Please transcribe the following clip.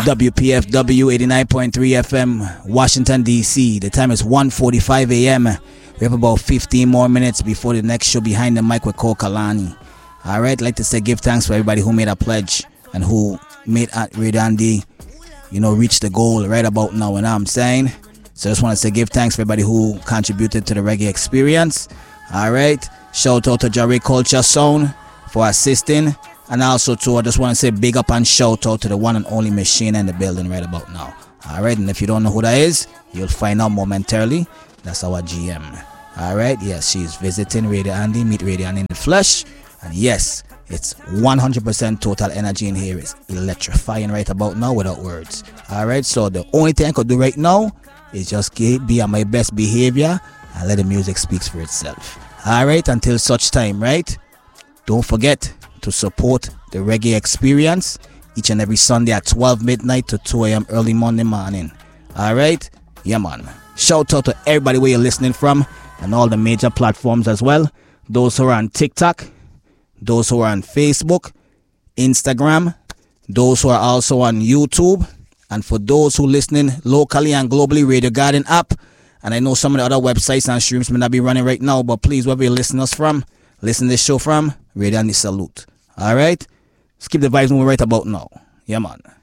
WPFW 89.3 FM, Washington, D.C. The time is 1:45 a.m. We have about 15 more minutes before the next show Behind the Mic with Cole Kalani. Alright, I'd like to say give thanks for everybody who made a pledge and who made Radio Andy, reach the goal right about now, you know what I'm saying? So I just want to say give thanks for everybody who contributed to the reggae experience. Alright, shout out to Jerry Culture Sound for assisting. And also too, I just want to say big up and shout out to the one and only machine in the building right about now. Alright, and if you don't know who that is, you'll find out momentarily. That's our GM. Alright, yes, she's visiting Radio Andy, meet Radio Andy in the flesh. And yes, it's 100% total energy in here. It's electrifying right about now without words. Alright, so the only thing I could do right now is just be on my best behavior and let the music speak for itself. Alright, until such time, right? Don't forget to support the reggae experience each and every Sunday at 12 midnight to 2 a.m. early Monday morning. Alright? Yeah, man. Shout out to everybody where you're listening from and all the major platforms as well. Those who are on TikTok, those who are on Facebook, Instagram, those who are also on YouTube, and for those who listening locally and globally, Radio Garden app. And I know some of the other websites and streams may not be running right now, but please, wherever you listen to this show from, Radio Andy salute. Alright? Let's keep the vibes moving right about now. Yeah, man.